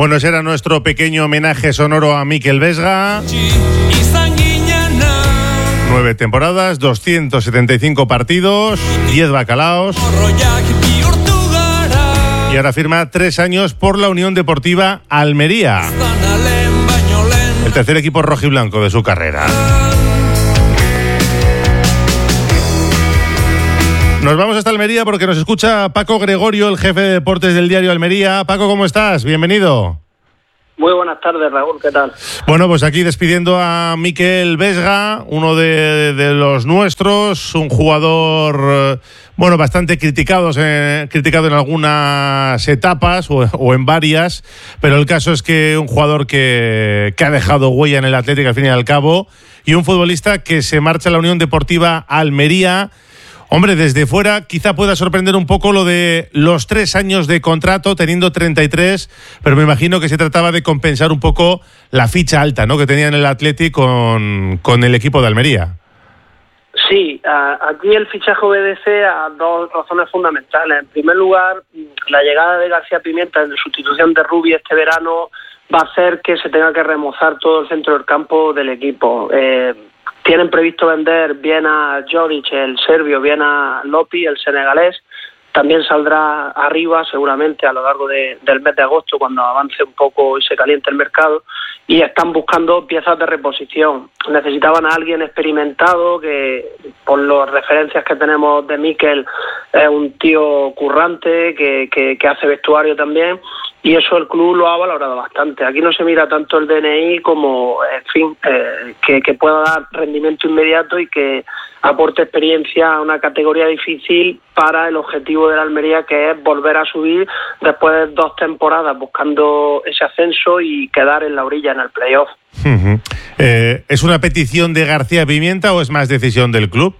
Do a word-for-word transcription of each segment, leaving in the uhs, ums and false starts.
Bueno, ese era nuestro pequeño homenaje sonoro a Mikel Vesga. Nueve temporadas, doscientos setenta y cinco partidos, diez bacalaos. Y ahora firma tres años por la Unión Deportiva Almería, el tercer equipo rojiblanco de su carrera. Nos vamos hasta Almería porque nos escucha Paco Gregorio, el jefe de deportes del diario Almería. Paco, ¿cómo estás? Bienvenido. Muy buenas tardes, Raúl, ¿qué tal? Bueno, pues aquí despidiendo a Mikel Vesga, uno de, de los nuestros, un jugador, bueno, bastante criticados, eh, criticado en algunas etapas o, o en varias, pero el caso es que un jugador que, que ha dejado huella en el Atlético al fin y al cabo, y un futbolista que se marcha a la Unión Deportiva Almería. Hombre, desde fuera quizá pueda sorprender un poco lo de los tres años de contrato, teniendo treinta y tres, pero me imagino que se trataba de compensar un poco la ficha alta, ¿no?, que tenía en el Athletic con, con el equipo de Almería. Sí, aquí el fichaje obedece a dos razones fundamentales. En primer lugar, la llegada de García Pimienta en sustitución de Rubi este verano va a hacer que se tenga que remozar todo el centro del campo del equipo. Eh, Tienen previsto vender bien a Joric, el serbio, bien a Lopi, el senegalés. También saldrá arriba seguramente a lo largo de, del mes de agosto, cuando avance un poco y se caliente el mercado. Y están buscando piezas de reposición. Necesitaban a alguien experimentado que, por las referencias que tenemos de Mikel, es un tío currante, que, que, que hace vestuario también. Y eso el club lo ha valorado bastante. Aquí no se mira tanto el D N I como, en fin, eh, que, que pueda dar rendimiento inmediato y que aporte experiencia a una categoría difícil para el objetivo de la Almería, que es volver a subir después de dos temporadas buscando ese ascenso y quedar en la orilla en el playoff. Uh-huh. Eh, ¿Es una petición de García Pimienta o es más decisión del club?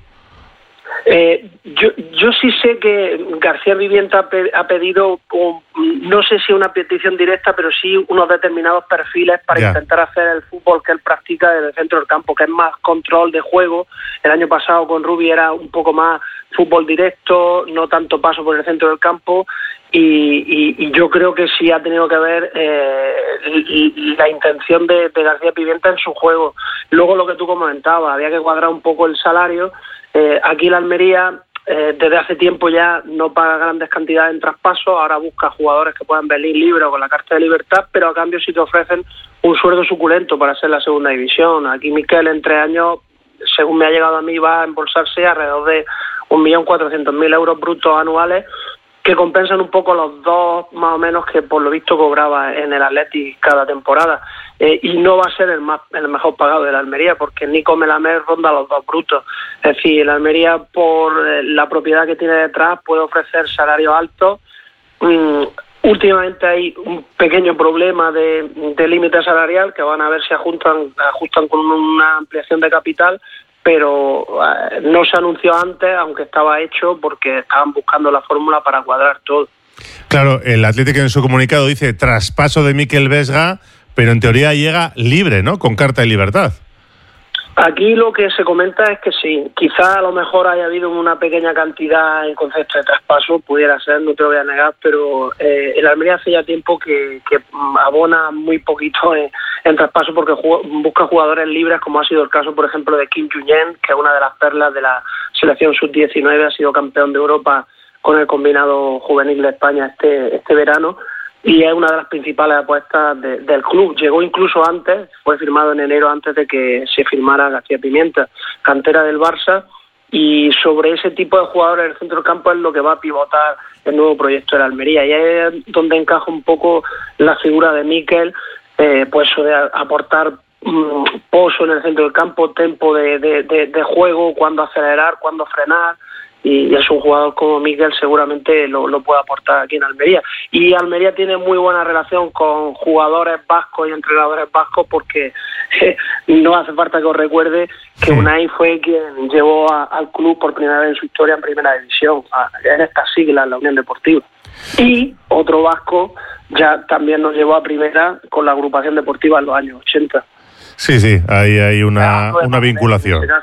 Eh, yo, yo sí sé que García Pimienta ha, pe- ha pedido, um, no sé si una petición directa, pero sí unos determinados perfiles para yeah. intentar hacer el fútbol que él practica desde el centro del campo, que es más control de juego. El año pasado con Rubi era un poco más fútbol directo, no tanto paso por el centro del campo, y, y, y yo creo que sí ha tenido que ver eh, la intención de, de García Pimienta en su juego. Luego lo que tú comentabas, había que cuadrar un poco el salario. Eh, aquí la Almería eh, desde hace tiempo ya no paga grandes cantidades en traspasos, ahora busca jugadores que puedan venir libres o con la carta de libertad, pero a cambio sí te ofrecen un sueldo suculento para ser la segunda división. Aquí Mikel en tres años, según me ha llegado a mí, va a embolsarse alrededor de un millón cuatrocientos mil euros brutos anuales, que compensan un poco los dos más o menos que por lo visto cobraba en el Athletic cada temporada. Eh, y no va a ser el más el mejor pagado de la Almería, porque Nico Melamed ronda los dos brutos. Es decir, la Almería, por eh, la propiedad que tiene detrás, puede ofrecer salarios altos. Mm, últimamente hay un pequeño problema de, de límite salarial, que van a ver si ajustan, ajustan con una ampliación de capital, pero eh, no se anunció antes, aunque estaba hecho, porque estaban buscando la fórmula para cuadrar todo. Claro, el Atlético en su comunicado dice traspaso de Mikel Vesga, pero en teoría llega libre, ¿no?, con carta de libertad. Aquí lo que se comenta es que sí, quizá a lo mejor haya habido una pequeña cantidad en concepto de traspaso, pudiera ser, no te lo voy a negar, pero eh, el Almería hace ya tiempo que, que abona muy poquito en, en traspaso, porque jug- busca jugadores libres, como ha sido el caso, por ejemplo, de Kim Junyent, que es una de las perlas de la selección sub diecinueve, ha sido campeón de Europa con el combinado juvenil de España este, este verano, y es una de las principales apuestas de, del club. Llegó incluso antes, fue firmado en enero antes de que se firmara García Pimienta, cantera del Barça, y sobre ese tipo de jugadores en el centro del campo es lo que va a pivotar el nuevo proyecto de la Almería, y es donde encaja un poco la figura de Mikel, eh, pues eso de aportar um, pozo en el centro del campo, tempo de, de, de, de juego, cuándo acelerar, cuándo frenar. Y es un jugador como Mikel, seguramente lo, lo puede aportar aquí en Almería. Y Almería tiene muy buena relación con jugadores vascos y entrenadores vascos, porque eh, no hace falta que os recuerde que Unai fue quien llevó a, al club por primera vez en su historia en primera división, a, en esta sigla, en la Unión Deportiva. Y otro vasco ya también nos llevó a primera con la agrupación deportiva en los años ochenta. Sí, sí, ahí hay una, una vinculación.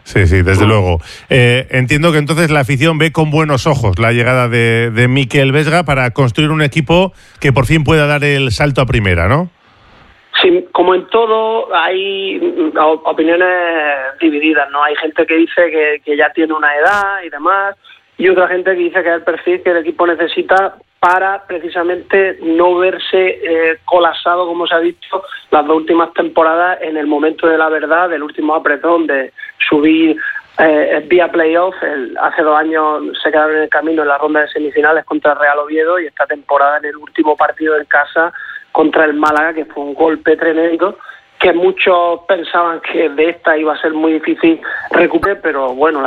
Sí, sí, desde luego. Eh, entiendo que entonces la afición ve con buenos ojos la llegada de, de Mikel Vesga para construir un equipo que por fin pueda dar el salto a primera, ¿no? Sí, como en todo, hay opiniones divididas, ¿no? Hay gente que dice que, que ya tiene una edad y demás, y otra gente que dice que es el perfil que el equipo necesita para precisamente no verse eh, colapsado, como se ha dicho, las dos últimas temporadas en el momento de la verdad, del último apretón de subir eh, vía playoff. El, hace dos años se quedaron en el camino en la ronda de semifinales contra el Real Oviedo y esta temporada en el último partido en casa contra el Málaga, que fue un golpe tremendo, que muchos pensaban que de esta iba a ser muy difícil recuperar, pero bueno,